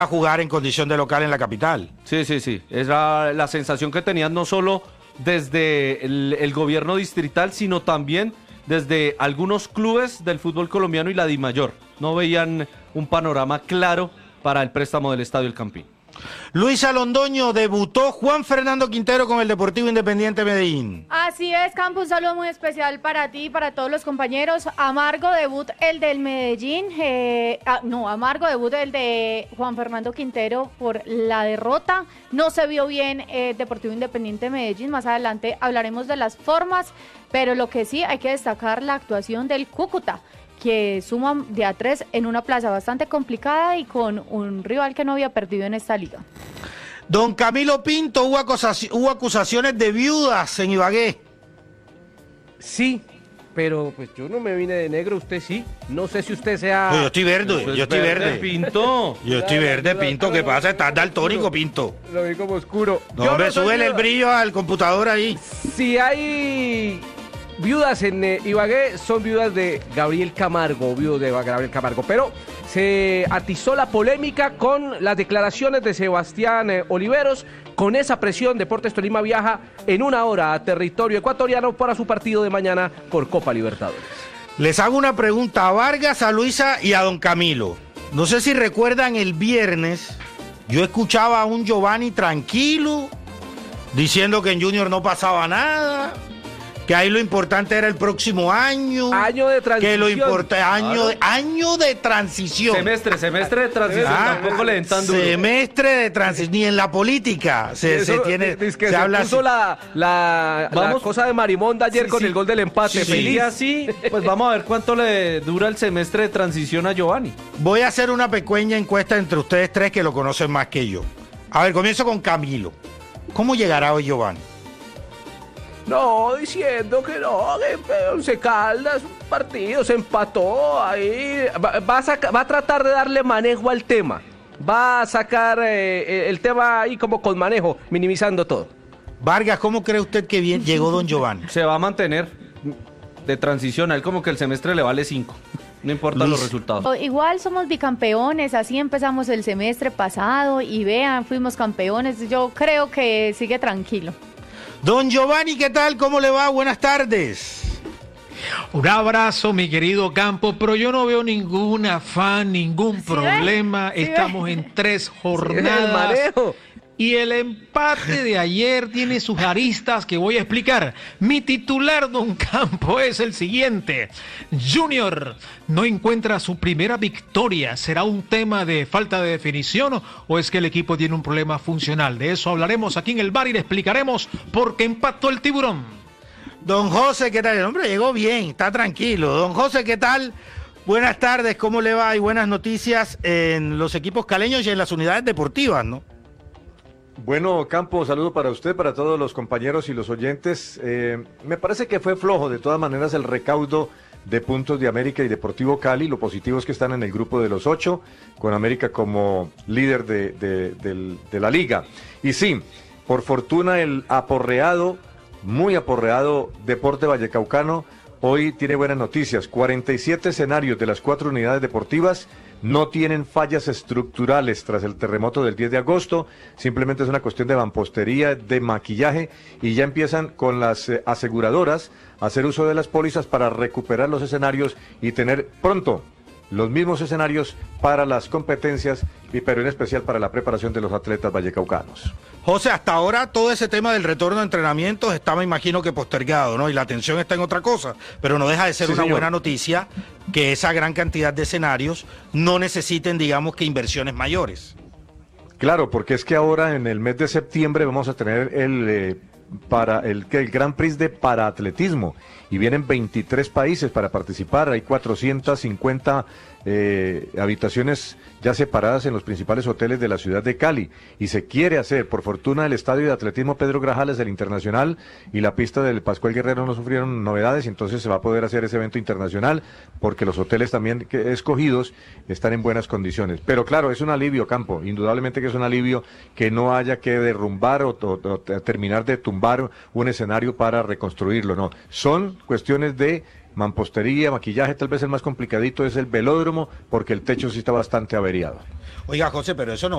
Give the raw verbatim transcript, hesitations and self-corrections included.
a jugar en condición de local en la capital. Sí, sí, sí. Es la, la sensación que tenían no solo desde el, el gobierno distrital, sino también desde algunos clubes del fútbol colombiano y la DIMAYOR. No veían un panorama claro para el préstamo del Estadio El Campín. Luisa Londoño, debutó Juan Fernando Quintero con el Deportivo Independiente Medellín. Así es, Campo, un saludo muy especial para ti y para todos los compañeros. Amargo debut el del Medellín, eh, ah, no, amargo debut el de Juan Fernando Quintero por la derrota. No se vio bien eh, Deportivo Independiente Medellín, más adelante hablaremos de las formas, pero lo que sí hay que destacar la actuación del Cúcuta, que suma de a tres en una plaza bastante complicada y con un rival que no había perdido en esta liga. Don Camilo Pinto, hubo, acusaci- hubo acusaciones de viudas en Ibagué. Sí, pero pues yo no me vine de negro, usted sí. No sé si usted sea... No, yo estoy verde, Eso es yo estoy verde. verde, Pinto. Yo estoy verde, Pinto. ¿Qué pasa? Estás daltónico, Pinto. Lo vi como oscuro. No, Yo hombre, no soy súbele el viuda. brillo al computador ahí. Si hay viudas en eh, Ibagué, son viudas de Gabriel Camargo, viudo de Gabriel Camargo. Pero se atizó la polémica con las declaraciones de Sebastián eh, Oliveros. Con esa presión, Deportes Tolima viaja en una hora a territorio ecuatoriano para su partido de mañana por Copa Libertadores. Les hago una pregunta a Vargas, a Luisa y a don Camilo. No sé si recuerdan el viernes, yo escuchaba a un Giovanni tranquilo, diciendo que en Junior no pasaba nada, que ahí lo importante era el próximo año. Año de transición. Que lo importante, año, Claro. de, año de transición. Semestre, semestre de transición, Ah, tampoco le den tan duro. Semestre de transición, ni en la política se, se Eso, tiene, dice que se se habla puso así. la, la, la Vamos. cosa de Marimonda ayer Sí, con sí. el gol del empate. Si feliz. sigue así, pues vamos a ver cuánto le dura el semestre de transición a Giovanni. Voy a hacer una pequeña encuesta entre ustedes tres que lo conocen más que yo. A ver, comienzo con Camilo. ¿Cómo llegará hoy Giovanni? No, diciendo que no, que Once Caldas, un partido, se empató ahí. Va, va, a saca- va a tratar de darle manejo al tema. Va a sacar eh, el tema ahí como con manejo, minimizando todo. Vargas, ¿cómo cree usted que bien llegó don Giovanni? Se va a mantener de transición, a él como que el semestre le vale cinco. No importan Luis. los resultados. O- Igual somos bicampeones, así empezamos el semestre pasado y vean, fuimos campeones. Yo creo que sigue tranquilo. Don Giovanni, ¿qué tal? ¿Cómo le va? Buenas tardes. Un abrazo, mi querido Campo, pero yo no veo ningún afán, ningún ¿Sí problema. ve? ¿Sí ve? Estamos en tres El jornadas. manejo. Y el empate de ayer tiene sus aristas que voy a explicar. Mi titular, don Campo, es el siguiente. Junior no encuentra su primera victoria. ¿Será un tema de falta de definición o, o es que el equipo tiene un problema funcional? De eso hablaremos aquí en el bar y le explicaremos por qué empató el Tiburón. Don José, ¿qué tal? El hombre llegó bien, está tranquilo. Don José, ¿qué tal? Buenas tardes, ¿cómo le va? Y buenas noticias en los equipos caleños y en las unidades deportivas, ¿no? Bueno, Campo, saludo para usted, para todos los compañeros y los oyentes. Eh, me parece que fue flojo, de todas maneras, el recaudo de puntos de América y Deportivo Cali. Lo positivo es que están en el grupo de los ocho, con América como líder de, de, del- de la liga. Y sí, por fortuna el aporreado, muy aporreado Deporte Vallecaucano, hoy tiene buenas noticias. cuarenta y siete escenarios de las cuatro unidades deportivas no tienen fallas estructurales tras el terremoto del diez de agosto, simplemente es una cuestión de mampostería, de maquillaje, y ya empiezan con las eh, aseguradoras a hacer uso de las pólizas para recuperar los escenarios y tener pronto los mismos escenarios para las competencias, y pero en especial para la preparación de los atletas vallecaucanos. José, hasta ahora todo ese tema del retorno a entrenamientos está, me imagino que postergado, ¿no? Y la atención está en otra cosa, pero no deja de ser Sí, una señor. buena noticia que esa gran cantidad de escenarios no necesiten, digamos, que inversiones mayores. Claro, porque es que ahora en el mes de septiembre vamos a tener el eh, para el, el Grand Prix de paraatletismo y vienen veintitrés países para participar. Hay cuatrocientas cincuenta eh, habitaciones ya separadas en los principales hoteles de la ciudad de Cali, y se quiere hacer. Por fortuna, el estadio de atletismo Pedro Grajales del Internacional y la pista del Pascual Guerrero no sufrieron novedades, y entonces se va a poder hacer ese evento internacional porque los hoteles también que escogidos están en buenas condiciones. Pero claro, es un alivio, Campo, indudablemente que es un alivio que no haya que derrumbar o, o- o terminar de tumbar un escenario para reconstruirlo, no. Son cuestiones de mampostería, maquillaje. Tal vez el más complicadito es el velódromo, porque el techo sí está bastante averiado. Oiga, José, pero eso no